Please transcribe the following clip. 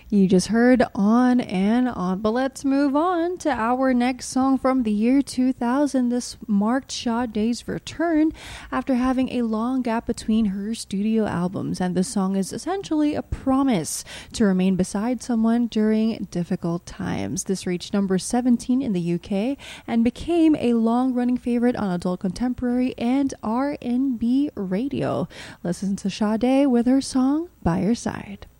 You just heard On and On, but let's move on to our next song from the year 2000. This marked Sade's return after having a long gap between her studio albums, and the song is essentially a promise to remain beside someone during difficult times. This reached number 17 in the UK and became a long-running favorite on adult contemporary and R&B radio. Listen to Sade with her song By Your Side.